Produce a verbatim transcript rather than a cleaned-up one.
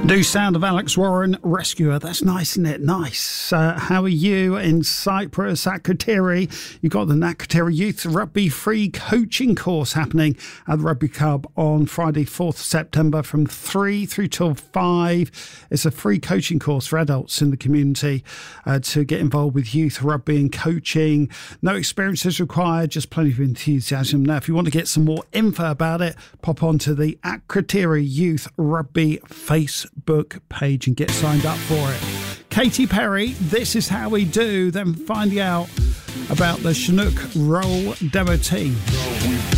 New sound of Alex Warren, Rescuer. That's nice, isn't it? Nice. Uh, how are you in Cyprus at Akrotiri? You've got the Akrotiri Youth Rugby Free Coaching Course happening at the Rugby Club on Friday, fourth of September from three through till five. It's a free coaching course for adults in the community uh, to get involved with youth rugby and coaching. No experience is required, just plenty of enthusiasm. Now, if you want to get some more info about it, pop onto the Akrotiri Youth Rugby Facebook book page and get signed up for it. Katy Perry, This Is How We Do, then finding out about the Chinook Roll demo team.